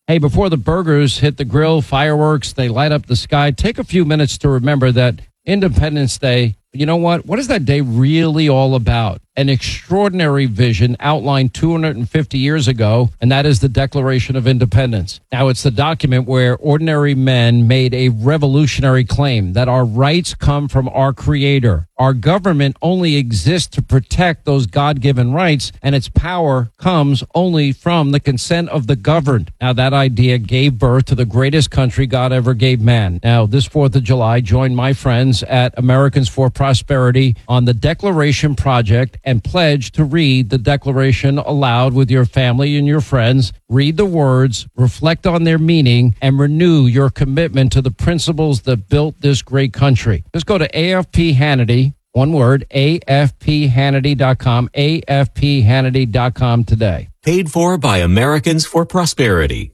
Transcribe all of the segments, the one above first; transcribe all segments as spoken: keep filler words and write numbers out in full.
Hey, before the burgers hit the grill, fireworks, they light up the sky, take a few minutes to remember that Independence Day, you know what? What is that day really all about? An extraordinary vision outlined two hundred fifty years ago, and that is the Declaration of Independence. Now, it's the document where ordinary men made a revolutionary claim that our rights come from our Creator. Our government only exists to protect those God-given rights, and its power comes only from the consent of the governed. Now, that idea gave birth to the greatest country God ever gave man. Now, this fourth of July, join my friends at Americans for Prosperity on the Declaration Project and pledge to read the Declaration aloud with your family and your friends. Read the words, reflect on their meaning, and renew your commitment to the principles that built this great country. Just go to A F P Hannity, one word, A F P Hannity dot com, A F P Hannity dot com today. Paid for by Americans for Prosperity.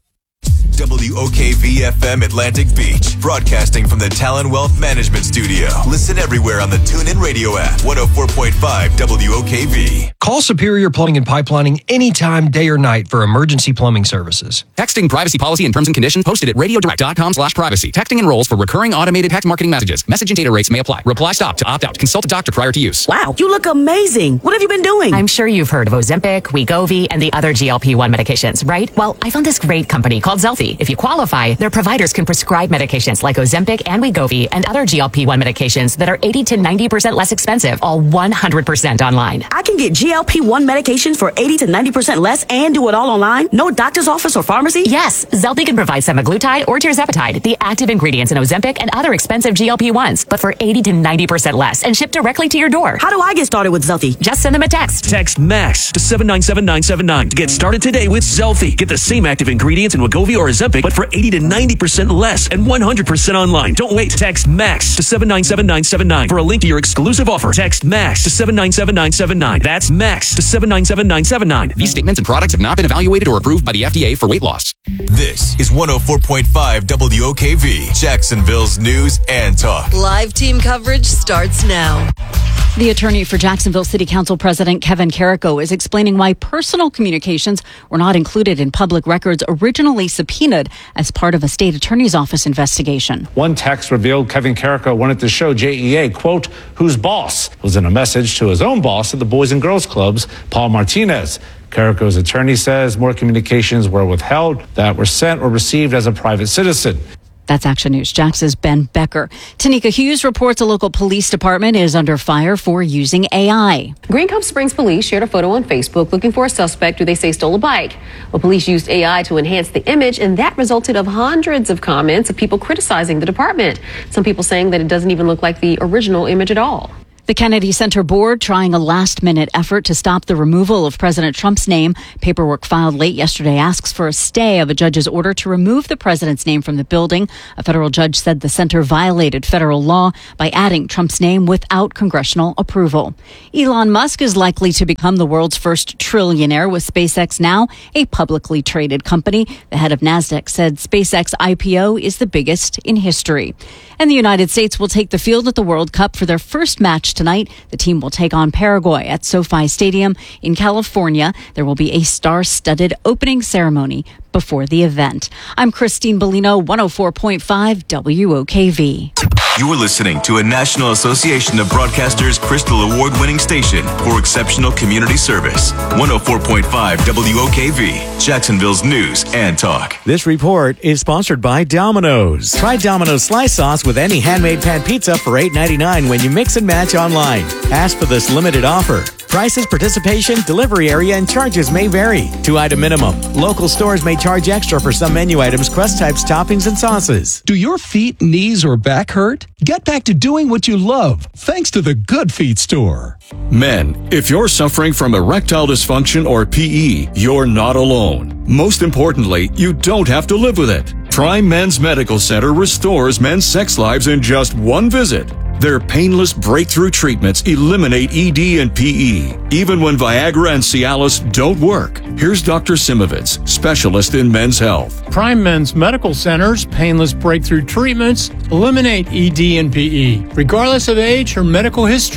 W O K V F M Atlantic Beach, broadcasting from the Talon Wealth Management Studio. Listen everywhere on the TuneIn Radio app. one oh four point five W O K V. Call Superior Plumbing and Pipelining anytime, day or night for emergency plumbing services. Texting privacy policy and terms and conditions posted at radiodirect.com slash privacy. Texting enrolls for recurring automated text marketing messages. Message and data rates may apply. Reply stop to opt out. Consult a doctor prior to use. Wow, you look amazing. What have you been doing? I'm sure you've heard of Ozempic, Wegovy, and the other G L P one medications, right? Well, I found this great company called Zelfie. If you qualify, their providers can prescribe medications like Ozempic and Wegovy and other G L P one medications that are eighty to ninety percent less expensive, all one hundred percent online. I can get G L P one medications for eighty to ninety percent less and do it all online? No doctor's office or pharmacy? Yes, Zelfie can provide semaglutide or tirzepatide, the active ingredients in Ozempic and other expensive G L P ones, but for eighty to ninety percent less and shipped directly to your door. How do I get started with Zelfie? Just send them a text. Text MAX to seven nine seven nine seven nine to get started today with Zelfie. Get the same active ingredients in Wegovy or Ozempic, but for eighty to ninety percent less and one hundred percent online. Don't wait. Text MAX to seven nine seven nine seven nine for a link to your exclusive offer. Text MAX to seven nine seven nine seven nine. That's MAX to seven nine seven nine seven nine. These statements and products have not been evaluated or approved by the F D A for weight loss. This is one oh four point five W O K V, Jacksonville's news and talk. Live team coverage starts now. The attorney for Jacksonville City Council President Kevin Carrico is explaining why personal communications were not included in public records originally subpoenaed as part of a state attorney's office investigation. One text revealed Kevin Carrico wanted to show J E A, quote, whose boss was in a message to his own boss at the Boys and Girls Clubs, Paul Martinez. Carrico's attorney says more communications were withheld that were sent or received as a private citizen. That's Action News Jax's Ben Becker. Tanika Hughes reports a local police department is under fire for using A I. Green Cove Springs police shared a photo on Facebook looking for a suspect who they say stole a bike. Well, police used A I to enhance the image, and that resulted of hundreds of comments of people criticizing the department. Some people saying that it doesn't even look like the original image at all. The Kennedy Center Board trying a last-minute effort to stop the removal of President Trump's name. Paperwork filed late yesterday asks for a stay of a judge's order to remove the president's name from the building. A federal judge said the center violated federal law by adding Trump's name without congressional approval. Elon Musk is likely to become the world's first trillionaire, with SpaceX now a publicly traded company. The head of NASDAQ said SpaceX I P O is the biggest in history. And the United States will take the field at the World Cup for their first match tonight. The team will take on Paraguay at SoFi Stadium in California. There will be a star-studded opening ceremony before the event. I'm Christine Bellino, one oh four point five W O K V. You are listening to a National Association of Broadcasters Crystal Award-winning station for exceptional community service. one oh four point five W O K V, Jacksonville's news and talk. This report is sponsored by Domino's. Try Domino's slice sauce with any handmade pan pizza for eight ninety-nine when you mix and match online. Ask for this limited offer. Prices, participation, delivery area, and charges may vary. Two-item minimum. Local stores may charge extra for some menu items, crust types, toppings, and sauces. Do your feet, knees, or back hurt? Get back to doing what you love thanks to the Good Feet store. Men, if you're suffering from erectile dysfunction or P E, you're not alone. Most importantly, you don't have to live with it. Prime Men's Medical Center restores men's sex lives in just one visit. Their painless breakthrough treatments eliminate E D and P E, even when Viagra and Cialis don't work. Here's Doctor Simovitz, specialist in men's health. Prime Men's Medical Center's painless breakthrough treatments eliminate E D and P E, regardless of age or medical history.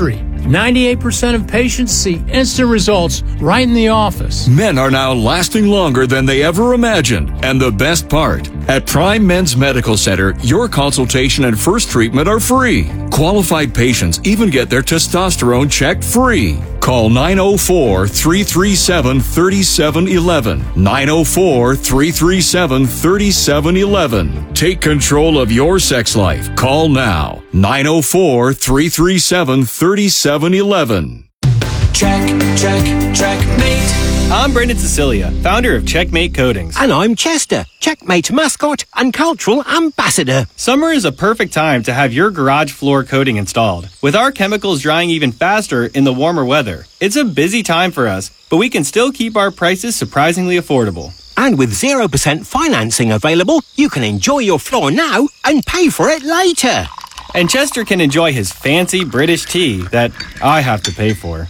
ninety-eight percent of patients see instant results right in the office. Men are now lasting longer than they ever imagined. And the best part, at Prime Men's Medical Center, your consultation and first treatment are free. Qualified patients even get their testosterone checked free. Call nine oh four, three three seven, three seven one one. nine oh four, three three seven, three seven one one. Take control of your sex life. Call now. nine oh four, three three seven, three seven one one. Check, check, checkmate. I'm Brendan Cecilia, founder of Checkmate Coatings. And I'm Chester, Checkmate mascot and cultural ambassador. Summer is a perfect time to have your garage floor coating installed. With our chemicals drying even faster in the warmer weather, it's a busy time for us, but we can still keep our prices surprisingly affordable. And with zero percent financing available, you can enjoy your floor now and pay for it later. And Chester can enjoy his fancy British tea that I have to pay for.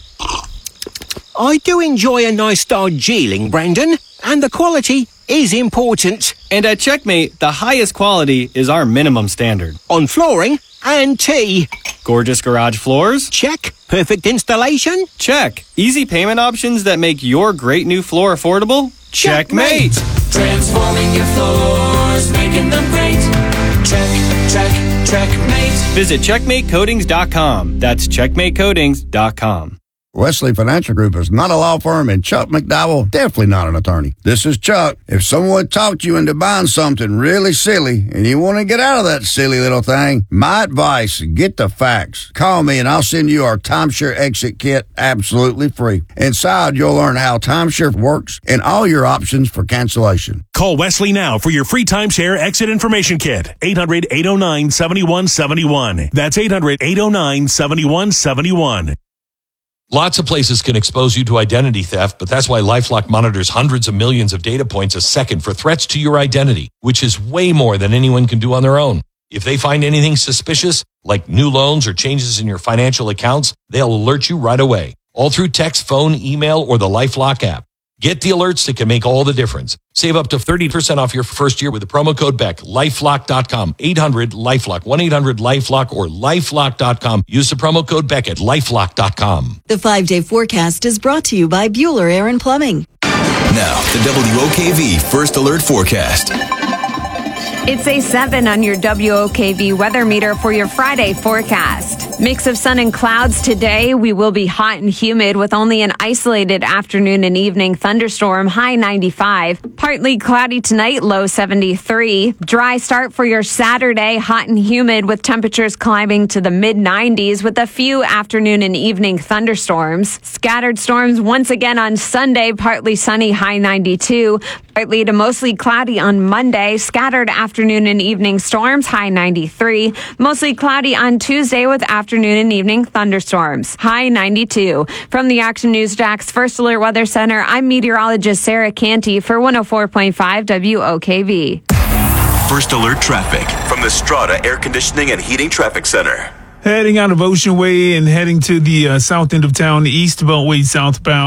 I do enjoy a nice Darjeeling, Brendan, and the quality is important. And at Checkmate, the highest quality is our minimum standard. On flooring and tea. Gorgeous garage floors? Check. Perfect installation? Check. Easy payment options that make your great new floor affordable? Checkmate! Transforming your floors, making them great. Check, check, checkmate. Visit checkmate coatings dot com. That's checkmate coatings dot com. Wesley Financial Group is not a law firm, and Chuck McDowell definitely not an attorney. This is Chuck. If someone talked you into buying something really silly and you want to get out of that silly little thing, my advice, get the facts. Call me and I'll send you our timeshare exit kit absolutely free. Inside, you'll learn how timeshare works and all your options for cancellation. Call Wesley now for your free timeshare exit information kit. eight hundred, eight oh nine, seven one seven one. That's eight hundred, eight oh nine, seven one seven one. Lots of places can expose you to identity theft, but that's why LifeLock monitors hundreds of millions of data points a second for threats to your identity, which is way more than anyone can do on their own. If they find anything suspicious, like new loans or changes in your financial accounts, they'll alert you right away, all through text, phone, email, or the LifeLock app. Get the alerts that can make all the difference. Save up to thirty percent off your first year with the promo code Beck. lifelock dot com, eight hundred LifeLock, one eight hundred LifeLock, or lifelock dot com. Use the promo code Beck at lifelock dot com. The five-day forecast is brought to you by Bueller Air and Plumbing. Now, the W O K V First Alert Forecast. It's a seven on your W O K V weather meter for your Friday forecast. Mix of sun and clouds today. We will be hot and humid with only an isolated afternoon and evening thunderstorm, high ninety-five. Partly cloudy tonight, low seventy-three. Dry start for your Saturday, hot and humid with temperatures climbing to the mid nineties with a few afternoon and evening thunderstorms. Scattered storms once again on Sunday, partly sunny, high ninety-two. Partly to mostly cloudy on Monday. Scattered afternoon and evening storms, high ninety-three. Mostly cloudy on Tuesday with afternoon and evening thunderstorms, high ninety-two. From the Action News Jax First Alert Weather Center, I'm meteorologist Sarah Canty for one oh four point five W O K V. First Alert Traffic from the Strata Air Conditioning and Heating Traffic Center. Heading out of Ocean Way and heading to the uh, south end of town, the East Beltway southbound.